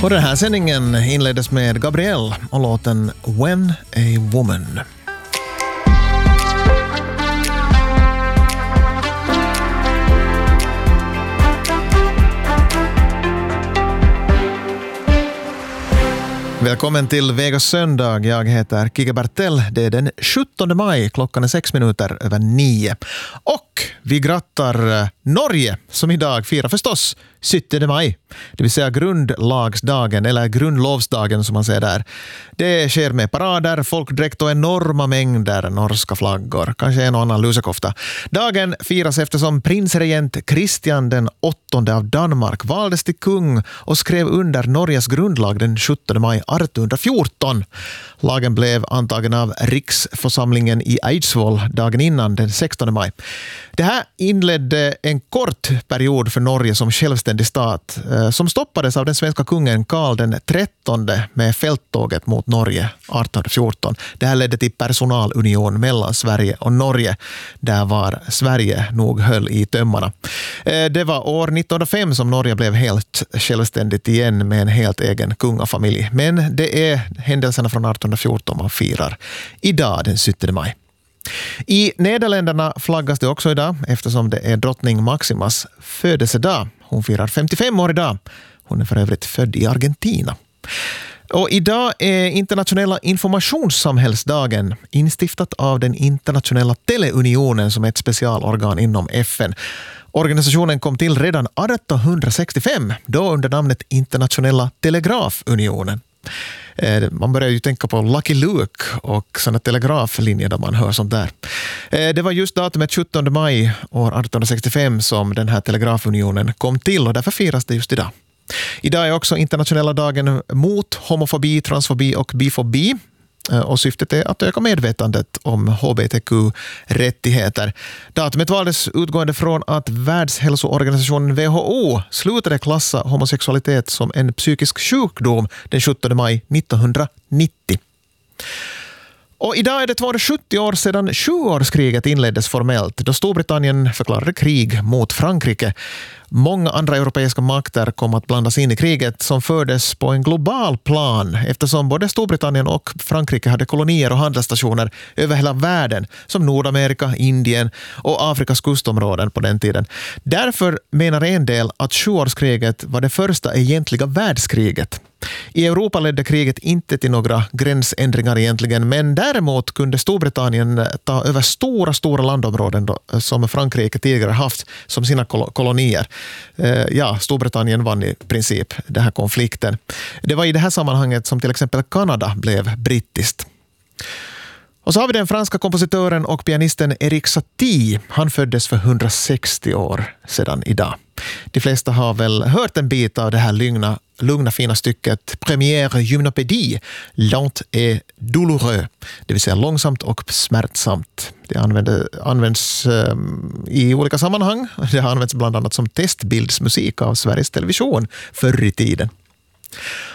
Och den här sändningen inleddes med Gabriel och låten When a Woman. Välkommen till Vegas söndag. Jag heter Kike Bertell. Det är den 17 maj, klockan är 6:06. Och vi grattar Norge som idag firar förstås 17 maj. Det vill säga grundlagsdagen eller grundlovsdagen som man säger där. Det sker med parader, folkdräkt och enorma mängder norska flaggor. Kanske en och annan lusekofta. Dagen firas eftersom prinsregent Kristian den 8:e av Danmark valdes till kung och skrev under Norges grundlag den 17 maj 1814. Lagen blev antagen av riksförsamlingen i Eidsvoll dagen innan den 16 maj. Det här inledde en kort period för Norge som självständig stat som stoppades av den svenska kungen Karl den 13 med fälttåget mot Norge 1814. Det här ledde till personalunion mellan Sverige och Norge där var Sverige nog höll i tömmarna. Det var år 1905 som Norge blev helt självständigt igen med en helt egen kungafamilj. Men det är händelserna från 1814 man firar idag den 17 maj. I Nederländerna flaggas det också idag eftersom det är drottning Maximas födelsedag. Hon firar 55 år idag. Hon är för övrigt född i Argentina. Och idag är internationella informationssamhällsdagen instiftat av den internationella teleunionen som är ett specialorgan inom FN. Organisationen kom till redan 1865, då under namnet Internationella telegrafunionen. Man börjar ju tänka på Lucky Luke och sådana telegraflinjer där man hör sånt där. Det var just datumet 17 maj år 1865 som den här telegrafunionen kom till och därför firas det just idag. Idag är också internationella dagen mot homofobi, transfobi och bifobi. Och syftet är att öka medvetandet om hbtq-rättigheter. Datumet valdes utgående från att Världshälsoorganisationen WHO slutade klassa homosexualitet som en psykisk sjukdom den 17 maj 1990. Och idag är det 270 år sedan 20-årskriget inleddes formellt då Storbritannien förklarade krig mot Frankrike. Många andra europeiska makter kom att blandas in i kriget som fördes på en global plan eftersom både Storbritannien och Frankrike hade kolonier och handelsstationer över hela världen som Nordamerika, Indien och Afrikas kustområden på den tiden. Därför menar en del att 20-årskriget var det första egentliga världskriget. I Europa ledde kriget inte till några gränsändringar egentligen, men däremot kunde Storbritannien ta över stora landområden som Frankrike tidigare haft som sina kolonier. Storbritannien vann i princip den här konflikten. Det var i det här sammanhanget som till exempel Kanada blev brittiskt. Och så har vi den franska kompositören och pianisten Erik Satie. Han föddes för 160 år sedan idag. De flesta har väl hört en bit av det här lugna fina stycket Première gymnopédie, lent et douloureux, det vill säga långsamt och smärtsamt. Det används i olika sammanhang. Det har använts bland annat som testbildsmusik av Sveriges Television förr i tiden.